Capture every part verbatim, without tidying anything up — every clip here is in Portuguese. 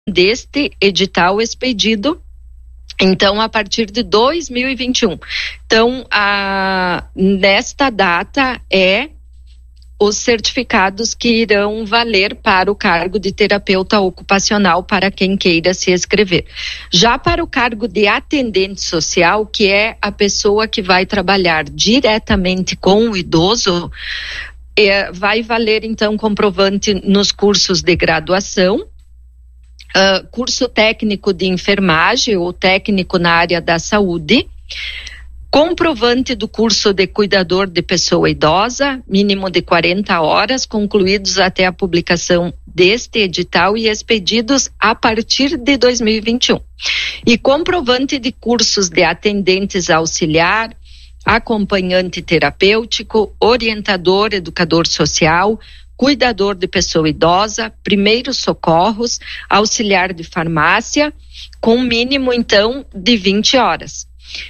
deste edital expedido, então, a partir de dois mil e vinte e um. Então, a, nesta data é os certificados que irão valer para o cargo de terapeuta ocupacional para quem queira se inscrever. Já para o cargo de atendente social, que é a pessoa que vai trabalhar diretamente com o idoso, é, vai valer então comprovante nos cursos de graduação, Uh, curso técnico de enfermagem ou técnico na área da saúde, comprovante do curso de cuidador de pessoa idosa, mínimo de quarenta horas, concluídos até a publicação deste edital e expedidos a partir de dois mil e vinte e um. E comprovante de cursos de atendentes auxiliar, acompanhante terapêutico, orientador, educador social, cuidador de pessoa idosa, primeiros socorros, auxiliar de farmácia, com mínimo, então, de vinte horas.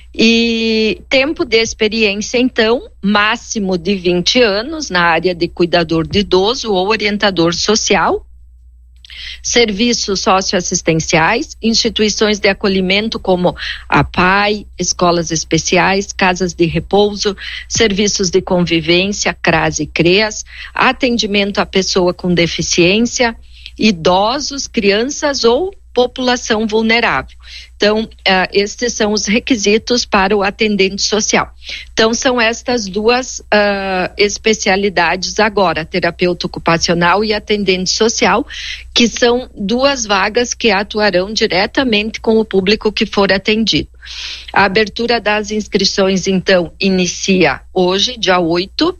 E tempo de experiência, então, máximo de vinte anos na área de cuidador de idoso ou orientador social, serviços socioassistenciais, instituições de acolhimento como a P A I, escolas especiais, casas de repouso, serviços de convivência, CRAS e CREAS, atendimento à pessoa com deficiência, idosos, crianças ou população vulnerável. Então, uh, estes são os requisitos para o atendente social. Então, são estas duas uh, especialidades agora, terapeuta ocupacional e atendente social, que são duas vagas que atuarão diretamente com o público que for atendido. A abertura das inscrições, então, inicia hoje, dia oito,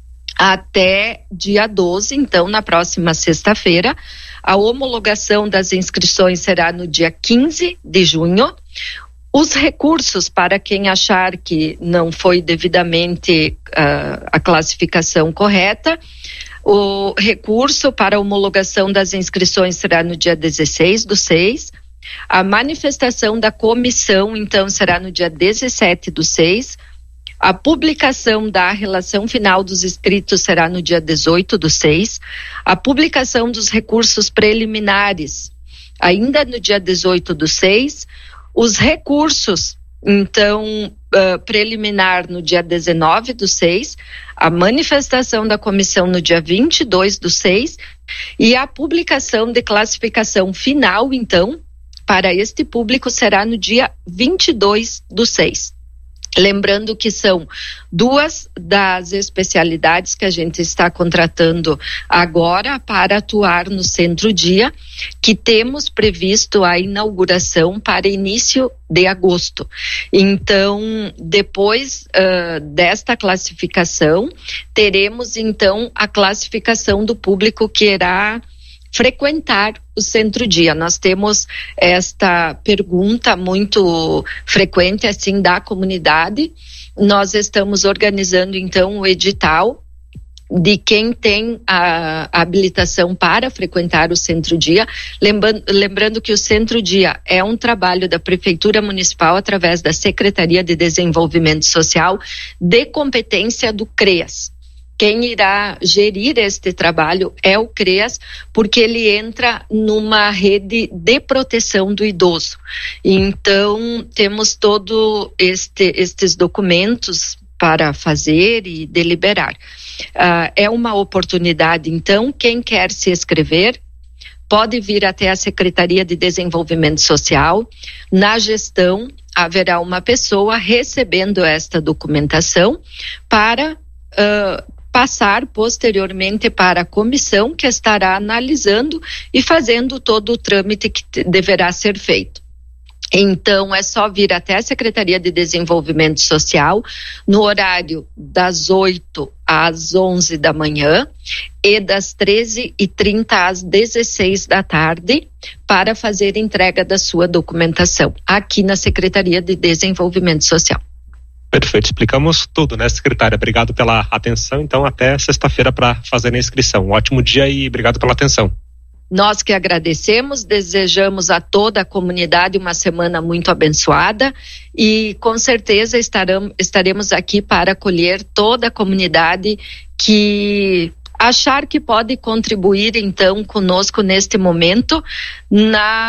até dia doze, então, na próxima sexta-feira. A homologação das inscrições será no dia quinze de junho. Os recursos, para quem achar que não foi devidamente uh, a classificação correta, o recurso para a homologação das inscrições será no dia dezesseis do seis. A manifestação da comissão, então, será no dia dezessete do seis. A publicação da relação final dos inscritos será no dia dezoito do seis. A publicação dos recursos preliminares, ainda no dia dezoito do seis. Os recursos, então, uh, preliminar no dia dezenove do seis. A manifestação da comissão no dia vinte e dois do seis. E a publicação de classificação final, então, para este público será no dia vinte e dois do seis. Lembrando que são duas das especialidades que a gente está contratando agora para atuar no Centro-Dia, que temos previsto a inauguração para início de agosto. Então, depois uh, desta classificação, teremos então a classificação do público que irá frequentar o Centro-Dia. Nós temos esta pergunta muito frequente, assim, da comunidade. Nós estamos organizando, então, o edital de quem tem a, a habilitação para frequentar o Centro-Dia. Lembrando, lembrando que o Centro-Dia é um trabalho da Prefeitura Municipal através da Secretaria de Desenvolvimento Social de competência do CREAS. Quem irá gerir este trabalho é o CREAS, porque ele entra numa rede de proteção do idoso. Então, temos todos este, estes documentos para fazer e deliberar. Uh, é uma oportunidade, então, quem quer se inscrever pode vir até a Secretaria de Desenvolvimento Social. Na gestão, haverá uma pessoa recebendo esta documentação para Uh, passar posteriormente para a comissão, que estará analisando e fazendo todo o trâmite que te, deverá ser feito. Então, é só vir até a Secretaria de Desenvolvimento Social no horário das oito às onze da manhã e das treze e trinta às dezesseis da tarde para fazer entrega da sua documentação aqui na Secretaria de Desenvolvimento Social. Perfeito, explicamos tudo, né, secretária? Obrigado pela atenção, então até sexta-feira para fazer a inscrição. Um ótimo dia e obrigado pela atenção. Nós que agradecemos, desejamos a toda a comunidade uma semana muito abençoada e com certeza estarão, estaremos aqui para acolher toda a comunidade que achar que pode contribuir então conosco neste momento na